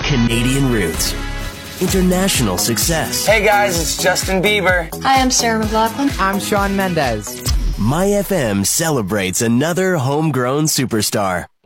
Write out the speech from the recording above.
Canadian roots. International success. Hey guys, it's Justin Bieber. Hi, I'm Sarah McLachlan. I'm Shawn Mendes. My FM celebrates another homegrown superstar.